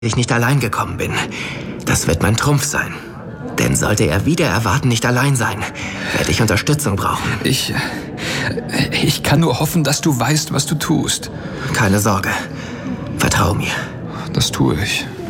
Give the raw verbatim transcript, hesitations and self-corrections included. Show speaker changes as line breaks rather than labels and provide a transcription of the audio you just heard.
ich nicht allein gekommen bin. Das wird mein Trumpf sein. Denn sollte er wieder erwarten, nicht allein sein, werde ich Unterstützung brauchen.
Ich... Ich kann nur hoffen, dass du weißt, was du tust.
Keine Sorge. Vertrau mir.
Das tue ich.